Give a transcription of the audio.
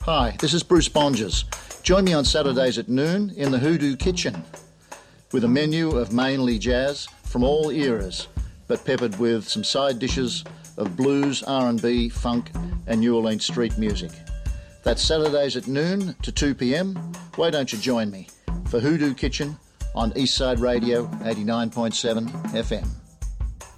Hi, this is Bruce Bonges. Join me on Saturdays at noon in the Hoodoo Kitchen with a menu of mainly jazz from all eras, but peppered with some side dishes of blues, R&B, funk and New Orleans street music. That's Saturdays at noon to 2 p.m. Why don't you join me for Hoodoo Kitchen on Eastside Radio 89.7 FM.